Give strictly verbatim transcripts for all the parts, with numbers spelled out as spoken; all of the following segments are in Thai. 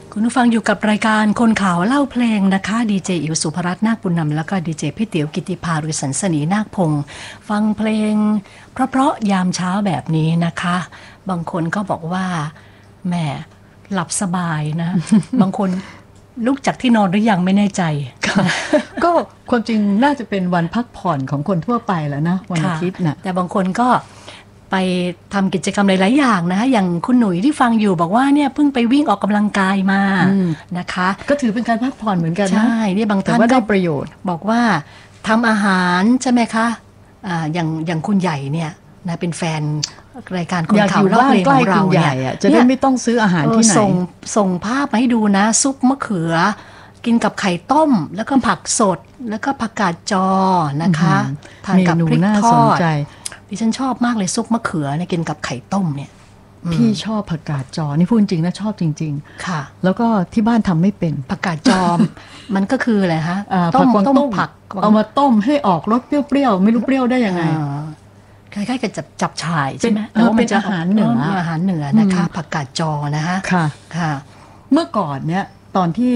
คุณผู้ฟังอยู่กับรายการคนข่าวเล่าเพลงนะคะดีเจอิ๋วสุภรัตน์นาคบุญนำแล้วก็ดีเจพี่เตี๋ยวกิติภาหรือสันสนีนาคพงศ์ฟังเพลงเพราะๆยามเช้าแบบนี้นะคะบางคนก็บอกว่าแม่หลับสบายนะ บางคนลุกจากที่นอนหรือยังไม่แน่ใจก็ความจริงน่าจะเป็นวันพักผ่อนของคนทั่วไปแล้วนะวันอาทิตย์น่ะแต่บางคนก็ไปทำกิจกรรมหลายๆอย่างนะคะอย่างคุณหนุ่ยที่ฟังอยู่บอกว่าเนี่ยเพิ่งไปวิ่งออกกำลังกายมานะคะก็ถือเป็นการพักผ่อนเหมือนกันนะใช่นี่บางท่านก็ได้ประโยชน์บอกว่าทำอาหารใช่ไหมคะอ่าอย่างอย่างคุณใหญ่เนี่ยนะเป็นแฟนรายการคนข่าวเล่าเพลงของเราเนี่ยจะได้ไม่ต้องซื้ออาหารที่ไหนส่งส่งภาพมาให้ดูนะซุปมะเขือกินกับไข่ต้มแล้วก็ผักสดแล้วก็ผักกาดจอนะคะทานกับพริกทอดดิฉันชอบมากเลยซุปมะเขือเนี่ยกินกับไข่ต้มเนี่ยพี่ชอบผักกาดจอนี่พูดจริงนะชอบจริงๆค่ะแล้วก็ที่บ้านทำไม่เป็นผักกาดจอม มันก็คืออะไรฮะต้มต้มผักเอามาต้มให้ออกรสเปรี้ยวๆไม่รู้เปรี้ยวได้ยังไงคล้ายๆกับจับจับฉ่ายใช่ไหมแต่ว่าเป็นอาหารเหนืออาหารเหนือนะคะผักกาดจอนะคะค่ะค่ะเมื่อก่อนเนี่ยตอนที่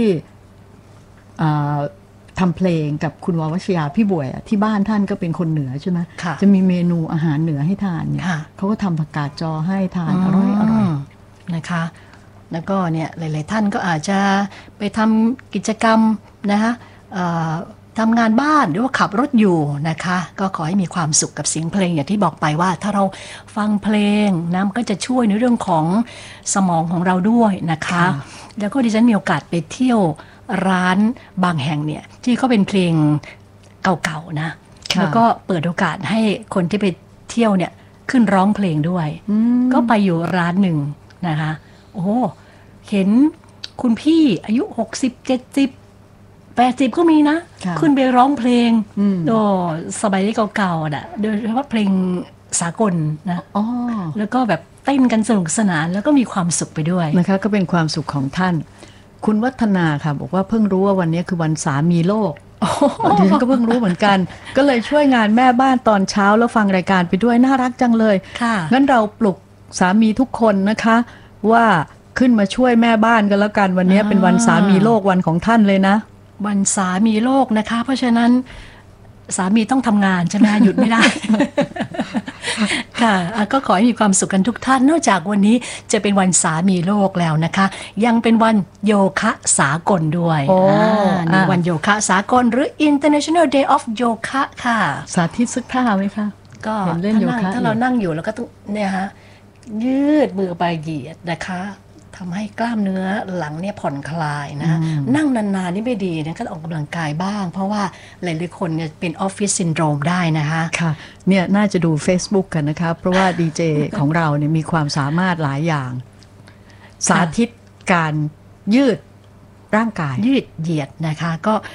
ทำเพลงกับคุณววชยาพี่บวยที่บ้านท่านก็เป็นคนเหนือใช่ไหมจะมีเมนูอาหารเหนือให้ทานเนี่ยเขาก็ทำผักกาดจอให้ทานอร่อยอร่อยนะคะแล้วก็เนี่ยหลายๆท่านก็อาจจะไปทำกิจกรรมนะคะทำงานบ้านหรือว่าขับรถอยู่นะคะก็ขอให้มีความสุขกับเสียงเพลงอย่างที่บอกไปว่าถ้าเราฟังเพลงนะมันก็จะช่วยในเรื่องของสมองของเราด้วยนะคะแล้วก็ดิฉันมีโอกาสไปเที่ยวร้านบางแห่งเนี่ยที่เขาเป็นเพลงเก่าๆนะแล้วก็เปิดโอกาสให้คนที่ไปเที่ยวเนี่ยขึ้นร้องเพลงด้วยก็ไปอยู่ร้านหนึ่งนะคะโอ้เห็นคุณพี่อายุหกสิบ เจ็ดสิบ แปดสิบก็มีนะขึ้นไปร้องเพลงโอ้สมัยเก่าๆน่ะโดยเฉพาะเพลงสากลนะแล้วก็แบบเต้นกันสนุกสนานแล้วก็มีความสุขไปด้วยนะคะก็เป็นความสุขของท่านคุณวัฒนาค่ะบอกว่าเพิ่งรู้ว่าวันนี้คือวันสามีโลกดิฉันก็เพิ่งรู้เหมือนกันก็เลยช่วยงานแม่บ้านตอนเช้าแล้วฟังรายการไปด้วยน่ารักจังเลยงั้นเราปลุกสามีทุกคนนะคะว่าขึ้นมาช่วยแม่บ้านกันแล้วกันวันนี้เป็นวันสามีโลกวันของท่านเลยนะวันสามีโลกนะคะเพราะฉะนั้นสามีต้องทำงานใช่ไหมหยุดไม่ได้ ค่ะก็ขอให้มีความสุขกันทุกท่านนอกจากวันนี้จะเป็นวันสามีโลกแล้วนะคะยังเป็นวันโยคะสากลด้วยในวันโยคะสากลหรือ International Day of Yoga ค่ะสาธิตสักท่าไหมคะก็เล่นโยคะถ้าเรานั่งอยู่แล้วก็ต้องเนี่ยฮะยืดมือไปเหยียดนะคะทำให้กล้ามเนื้อหลังเนี่ยผ่อนคลายนะนั่งนานๆนี่ไม่ดีนะก็ออกกำลังกายบ้างเพราะว่าหลายๆคนเนี่ยเป็นออฟฟิศซินโดรมได้นะคะค่ะเนี่ยน่าจะดู Facebook กันนะคะเพราะว่าดีเจของเราเนี่ยมีความสามารถหลายอย่างสาธิตการยืดร่างกายยืดเหยียดนะคะก็